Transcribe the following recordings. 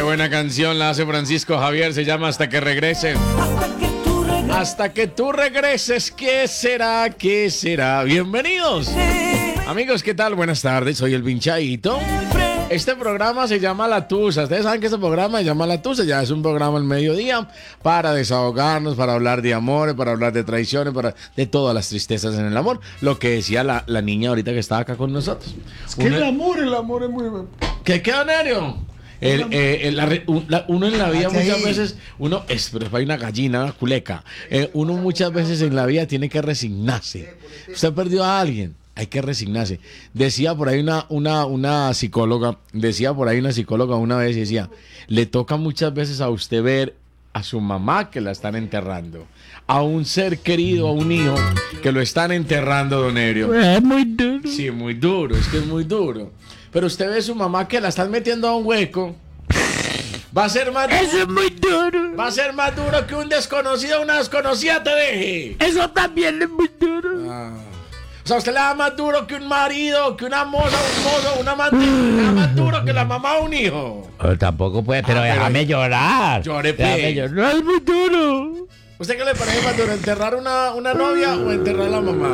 buena canción la hace Francisco Javier, se llama Hasta que regrese. Hasta que tú regreses, ¿qué será? ¿Qué será? Bienvenidos. Amigos, ¿qué tal? Buenas tardes, soy el Pinchadito. Este programa se llama La Tusa. Ustedes saben que este programa se llama La Tusa. Ya es un programa al mediodía para desahogarnos, para hablar de amores, para hablar de traiciones, de todas las tristezas en el amor. Lo que decía la niña ahorita que estaba acá con nosotros. Es que el amor es muy... ¿Qué queda, Nerio? Uno en la vida muchas veces, pero hay una gallina, una culeca. Uno muchas veces en la vida tiene que resignarse. Usted perdió a alguien. Hay que resignarse. Decía por ahí una psicóloga una vez, decía, le toca muchas veces a usted ver a su mamá que la están enterrando, a un ser querido, a un hijo que lo están enterrando, don Erio. Es muy duro. Sí, muy duro, es que es muy duro. Pero usted ve a su mamá que la están metiendo a un hueco. Va a ser más duro. Eso es muy duro. Va a ser más duro que un desconocido, una desconocida te deje. Eso también es muy duro. O sea, usted le da más duro que un marido, que una moza, un mozo, un amante. Le da más duro que la mamá a un hijo. Tampoco puede, pero déjame llorar. Llore, déjame llorar. Es muy duro. ¿Usted qué le parece más duro, enterrar una novia o enterrar a la mamá?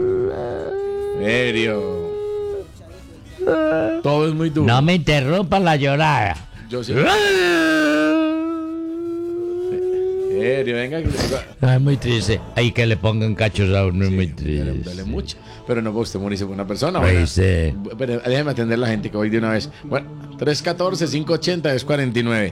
Serio. Todo es muy duro. No me interrumpa la llorada. Yo sí. Serio, venga. Es muy triste. Hay que le pongan cachos a uno, es muy triste. Duele mucho. Pero no puede usted morirse por una persona. Sí. Pero déjeme atender a la gente que voy de una vez. Bueno, 314-580-1049.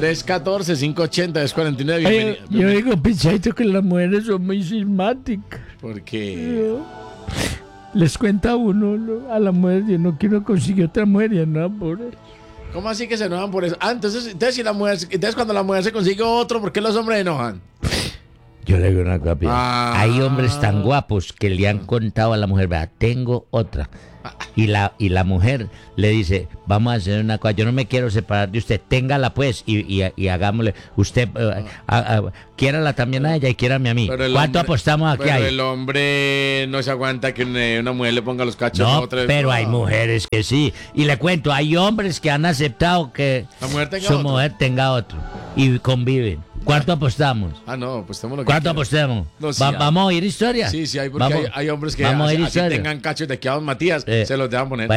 314-580-1049. Yo digo, Pinchadito, que las mujeres son muy sismáticas. ¿Por qué? Les cuenta uno a la mujer, yo no quiero conseguir otra mujer, ya no, por eso. ¿Cómo así que se enojan por eso? Entonces cuando la mujer se consigue otro, ¿por qué los hombres enojan? Yo le digo una cosa. Hay hombres tan guapos que le han contado a la mujer, vea, tengo otra. Y la mujer le dice, vamos a hacer una cosa, yo no me quiero separar de usted, téngala pues y hagámosle, usted quiérala también a ella y quiérame a mí. ¿Cuánto apostamos aquí? Pero el hombre no se aguanta que una mujer le ponga los cachos. No, pero hay mujeres que sí. Y le cuento, hay hombres que han aceptado que su mujer tenga otro y conviven. ¿Cuánto apostamos? No, apostémoslo. ¿Cuánto apostemos? No, sí, ¿Vamos a oír historia? Sí, porque hay hombres que así tengan cachos de que a don Matías se los dejan poner.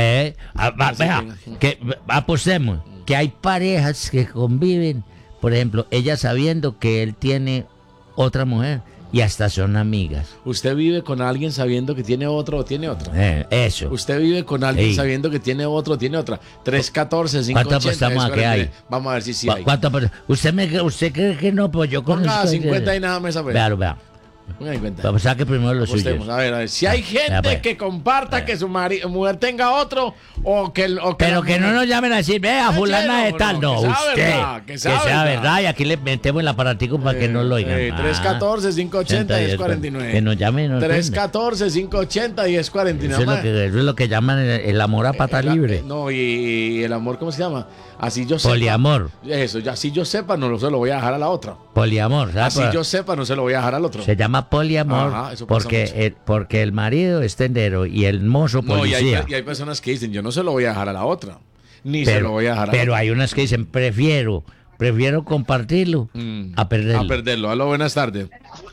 Apostemos que hay parejas que conviven. Por ejemplo, ella sabiendo que él tiene otra mujer y hasta son amigas. ¿Usted vive con alguien sabiendo que tiene otro o tiene otra? Eso. ¿Usted vive con alguien sabiendo que tiene otro o tiene otra? 314-580. ¿Cuánto apostamos a que hay? Vamos a ver si hay. ¿Cuánto ¿Usted cree que no? Pues yo conozco. Ponga 50 y nada más a ver. Vea. Ponga 50. Vamos a que primero lo suyo. A ver. Si hay gente que comparta que su mujer tenga otro pero que no nos llamen a decir, vea, fulana de tal. No, usted. Que sea verdad. Y aquí le metemos el aparatico para que no lo oigan. 314-580-1049. Que nos llamen. 314-580-1049. Eso es lo que llaman el amor a pata libre. No, y el amor, ¿cómo se llama? Así yo sepa. Poliamor. Eso, así yo sepa, no se lo voy a dejar a la otra. Poliamor, ¿sabes? Así yo sepa, no se lo voy a dejar al otro. Se llama poliamor. Ajá, eso porque el marido es tendero y el mozo policía. Y hay personas que dicen, yo no se lo voy a dejar a la otra. Se lo voy a dejar a la otra. Pero hay unas que dicen, prefiero compartirlo a perderlo. A perderlo. Aló, buenas tardes.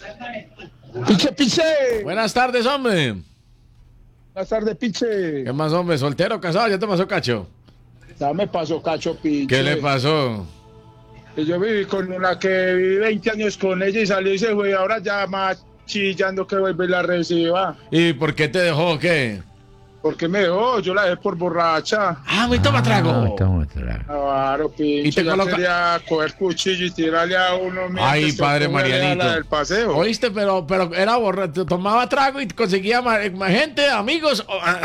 Pinche. Buenas tardes, hombre. Buenas tardes, pinche. ¿Qué más, hombre? ¿Soltero, casado? ¿Ya te pasó cacho? Ya me pasó cacho, pinche. ¿Qué le pasó? Y yo viví con una que viví 20 años con ella y salió y se fue. Ahora ya más chillando que vuelve y la reciba. ¿Y por qué te dejó o qué? ¿Por qué me dejó? Yo la dejé por borracha. Me toma trago. Claro, pinche. ¿Y te quería coger cuchillo y tirarle a uno. Ay, padre Marianito. Del paseo. Oíste, pero era borracho. Tomaba trago y conseguía gente, amigos.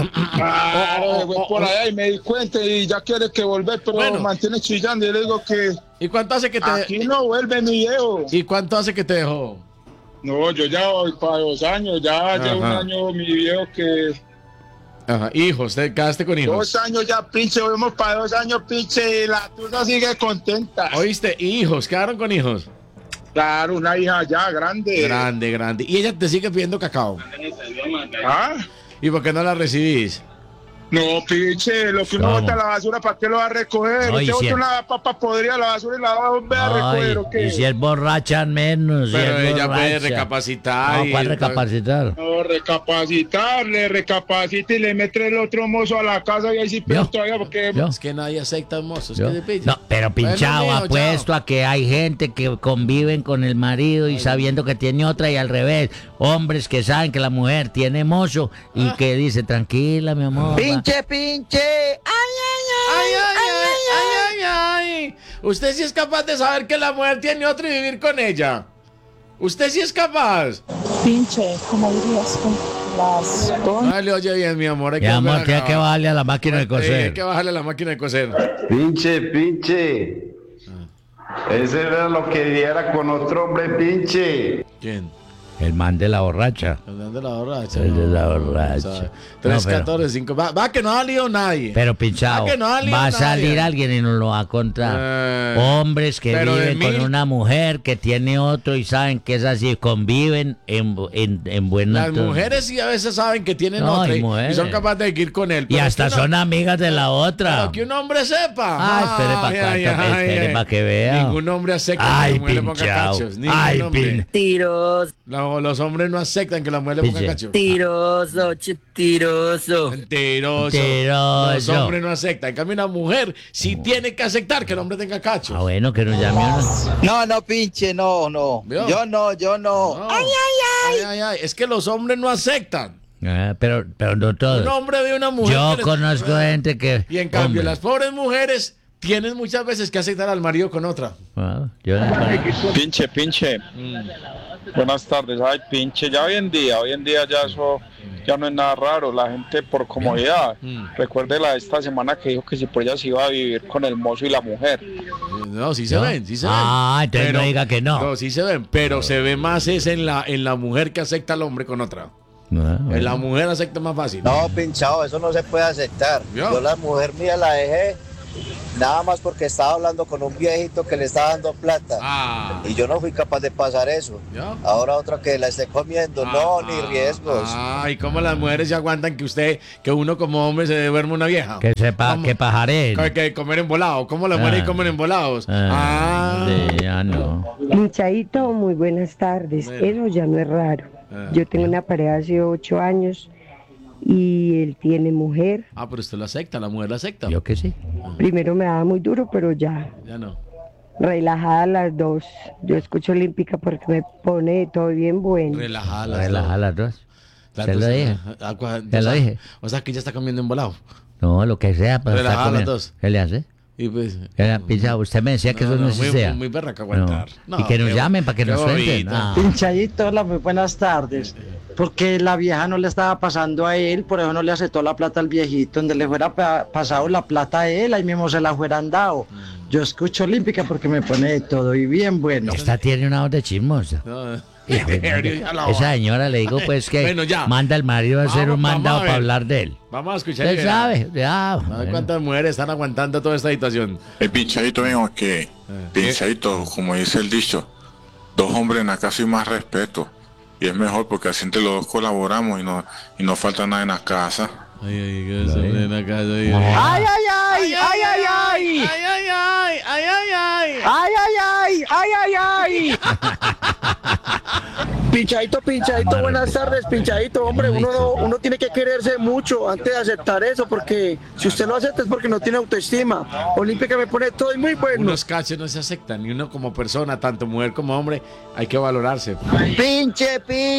Por allá y me di cuenta y ya quiere que volver, pero mantiene chillando. Y le digo que... ¿Y cuánto hace que te... Aquí no vuelve mi viejo. ¿Y cuánto hace que te dejó? No, yo ya voy para 2 años. Ya llevo 1 año mi viejo que... Ajá, hijos, te quedaste con hijos. 2 años ya, pinche, vamos para 2 años, pinche, y la tuya sigue contenta. ¿Oíste? Hijos, quedaron con hijos. Claro, una hija ya grande. Grande. ¿Y ella te sigue pidiendo cacao? ¿Ah? ¿Y por qué no la recibís? No, pinche, lo que uno ¿Cómo? bota a la basura, ¿para qué lo va a recoger? No, y Usted si bota el- una papa podrida a la basura y la va a volver a recoger, ¿o qué? Y si es borracha menos. si Pero es ella puede borracha. recapacitar. No, y- ¿cuál recapacitar? No, recapacita y le mete el otro mozo a la casa y ahí sí peor ¿Vio? todavía porque... ¿Vio? Es que nadie acepta mozos. ¿Yo? ¿Qué te pilla? No, pero pinchado, Bueno, mijo, apuesto chao. a que hay gente que conviven con el marido y sabiendo que tiene otra y al revés. Hombres que saben que la mujer tiene mozo y que dice, tranquila, mi amor. va". Pinche. Ay, ay, ay, ay, ay, ay. Usted sí es capaz de saber que la mujer tiene otro y vivir con ella. Usted sí es capaz. Pinche, como dirías tú, las dos. Dale, oye bien, mi amor. Hay Mi que volver amor, a tiene que grabar. bajarle a la máquina de Hay coser. que bajarle a la máquina de coser. Pinche. Ese era lo que diera con otro hombre, pinche. ¿Quién? El man de la borracha. El de la borracha. El de la no, borracha. o sea, No, 3, pero- 14, 5. Va que no ha salido nadie. Pero pinchado, Ah, que no ha va a nadie. salir alguien y nos lo va a contar. Hombres que pero de viven con mil- una mujer que tiene otro y saben que es así, conviven en buena... Las mujeres sí a veces saben que tienen No, otra hay y mujeres. son capaces de ir con él. Y pero hasta que uno- son amigas de la otra. Pero que un hombre sepa. Ay, espere para que vea. Ningún hombre acepta que Ay, la mujer le ponga pinchao. cachos. Ningún Ay, hombre. Tiros, Los hombres no aceptan que la mujer le ponga Pinche. cachos. tiroso, tiroso. Mentiroso. Mentiroso. Los hombres no aceptan. En cambio, una mujer sí tiene que aceptar que el hombre tenga cachos. Ah, bueno, que nos llame uno. No, pinche, no. ¿Vio? Yo no. No. Ay, ay. Es que los hombres no aceptan. Pero no Un todos. hombre ve una mujer. Yo que les- conozco gente que... Y en cambio, hombre, las pobres mujeres tienen muchas veces que aceptar al marido con otra. yo no conozco. Pinche. Buenas tardes. Ay, pinche, ya hoy en día ya eso ya no es nada raro. La gente por comodidad. Recuerde la de esta semana que dijo que si por ella se iba a vivir con el mozo y la mujer. No, sí se ¿No? ven, sí se ven. Ah, entonces no diga que no. No, sí se ven, pero se ve más es en la mujer que acepta al hombre con otra. En la mujer acepta más fácil. No, pinchado, eso no se puede aceptar. ¿Vio? Yo la mujer mía la dejé nada más porque estaba hablando con un viejito que le estaba dando plata. Ah, Y yo no fui capaz de pasar eso. ¿ya? Ahora otra que la esté comiendo, no, ni riesgos. ¿Y cómo las mujeres se aguantan que uno como hombre se duerme una vieja? Que sepa ¿Cómo? que pajaré. Que comer embolado. ¿Cómo las mujeres comen embolados? Sí, ya no. Pinchadito, muy buenas tardes. Bueno. Eso ya no es raro. Ah. Yo tengo una pareja hace 8 años y él tiene mujer. Pero usted lo acepta, la mujer lo acepta. Yo que sí. Primero me daba muy duro, pero ya, Ya no. relajada las dos. Yo escucho Olímpica porque me pone todo bien bueno. Relajada. Relaja las dos. Se lo dije. Se lo dije. O sea, que ya está comiendo embolado. No, lo que sea, pero Relajada está las comiendo. dos. ¿Qué le hace? Y pues... Pinchado, usted me decía que eso no se sea. Muy berraca aguantar. No. Y que nos llamen para que nos cuenten. Ah. Pinchadito, hola, muy buenas tardes. Porque la vieja no le estaba pasando a él, por eso no le aceptó la plata al viejito. Donde le fuera pasado la plata a él, ahí mismo se la fueran dado. Yo escucho Olímpica porque me pone de todo y bien bueno. Esta tiene una voz de chismosa. No. Esa señora le digo pues que Bueno, ya. manda al marido a hacer Vamos- un vamos mandado a ver. para hablar de él. Vamos a escuchar. Usted sabe, ya. A ver bueno. cuántas mujeres están aguantando toda esta situación. El pinchadito mío que, pinchadito, como dice el dicho, dos hombres en la casa y más respeto. Y es mejor porque así entre los dos colaboramos y no falta nada en la casa. Ay, que se ven acá. ¡Ay, ay, ay! ¡Ay, ay, ay! ¡Ay, ay, ay! ¡Ay, ay, ay! ¡Ay, ay, ay! ¡Ay, ay, ay! Pinchadito, buenas tardes, pinchadito, hombre, uno tiene que quererse mucho antes de aceptar eso, porque si usted lo acepta es porque no tiene autoestima. Olímpica me pone todo y muy bueno. Unos cachos no se aceptan, y uno como persona, tanto mujer como hombre, hay que valorarse. Pinche.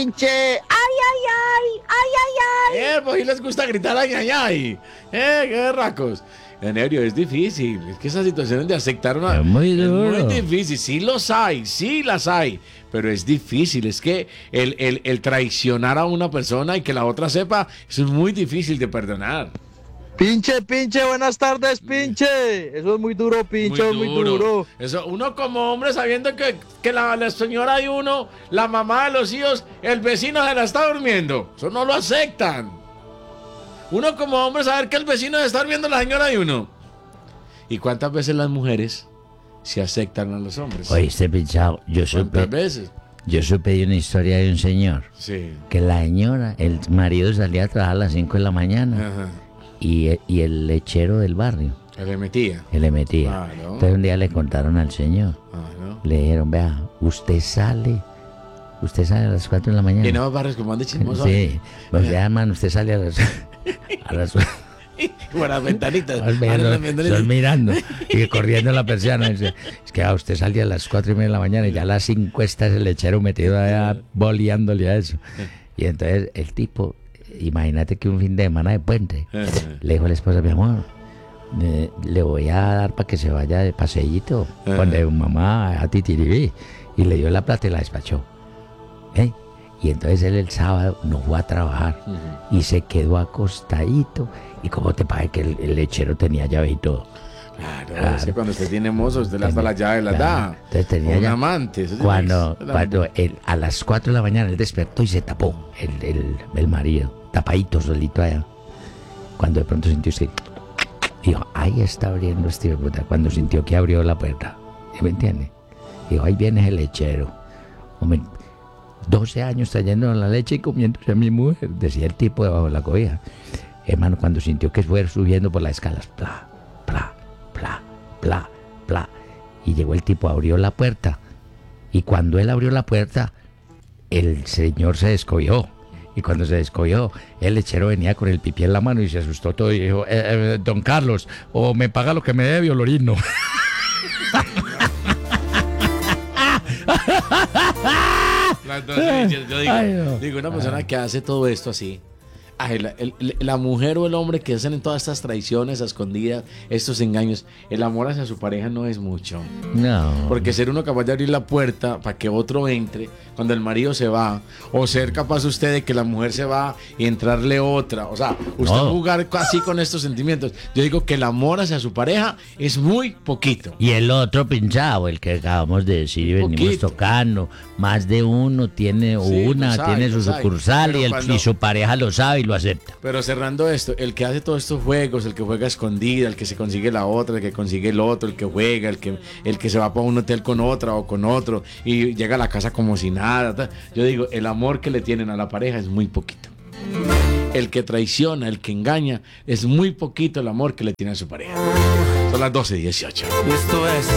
Pues y les gusta gritar ay, ay, ay. Qué berracos. En serio, es difícil. Es que esas situaciones de aceptar una. Es muy duro. Es muy difícil. Sí los hay, sí las hay. Pero es difícil. Es que el traicionar a una persona y que la otra sepa, eso es muy difícil de perdonar. Pinche, buenas tardes, pinche. Eso es muy duro, pinche, muy duro. Eso, uno como hombre sabiendo que la señora de uno, la mamá de los hijos, el vecino se la está durmiendo. Eso no lo aceptan. Uno como hombre saber que el vecino se está durmiendo la señora de uno. ¿Y cuántas veces las mujeres se aceptan a los hombres? Oíste, pinchado, ¿Cuántas veces? yo supe de una historia de un señor Sí. que la señora, el marido salía a trabajar a las 5 de la mañana Ajá. y el lechero del barrio. Que le metía. Que le metía. Claro. Entonces un día le contaron al señor. Claro. Le dijeron, vea, usted sale a las 4 de la mañana. Y no barrios como de chismoso. Sí. Pues ya, hermano, usted sale a las Buenas ventanitas. Estoy mirando y corriendo la persiana. Dice, es que usted salía a las 4:30 de la mañana y ya a las 5 está el lechero metido allá boleándole a eso. Y entonces el tipo, imagínate que un fin de semana de puente, le dijo a la esposa, mi amor, le voy a dar para que se vaya de paseíto donde mamá a Titiribí. Y le dio la plata y la despachó. Y entonces él el sábado no fue a trabajar y se quedó acostadito. Y como te parece que el lechero tenía llave y todo. Claro, es que cuando usted tiene mozo, usted le da la llave, la da. Entonces tenía un amante. Cuando él, a las 4 de la mañana él despertó y se tapó el marido, tapadito solito allá. Cuando de pronto sintió que dijo, ahí está abriendo este hijo de puta. Cuando sintió que abrió la puerta, ¿me entiende? Dijo, ahí viene el lechero. Hombre, 12 años trayendo la leche y comiéndose a mi mujer, decía el tipo debajo de la cobija. Hermano, cuando sintió que fue subiendo por las escalas, pla, pla, pla, pla, pla, y llegó el tipo, abrió la puerta, y cuando él abrió la puerta, el señor se descolló, y cuando se descolló, el lechero venía con el pipí en la mano y se asustó todo y dijo, don Carlos, o me paga lo que me debe o lo orino. Yo digo, una persona que hace todo esto así, la mujer o el hombre que hacen todas estas traiciones a escondidas, estos engaños, el amor hacia su pareja no es mucho. No. Porque ser uno capaz de abrir la puerta para que otro entre cuando el marido se va, o ser capaz usted de que la mujer se va y entrarle otra, o sea, usted jugar así con estos sentimientos. Yo digo que el amor hacia su pareja es muy poquito. Y el otro pinchado, el que acabamos de decir, venimos tocando, más de uno tiene tiene su sucursal y su pareja lo sabe y lo acepta. Pero cerrando esto, el que hace todos estos juegos, el que juega escondida, el que se consigue la otra, el que consigue el otro, el que juega, el que se va para un hotel con otra o con otro y llega a la casa como si nada. Yo digo, el amor que le tienen a la pareja es muy poquito. El que traiciona, el que engaña, es muy poquito el amor que le tiene a su pareja. Son las 12:18. Esto es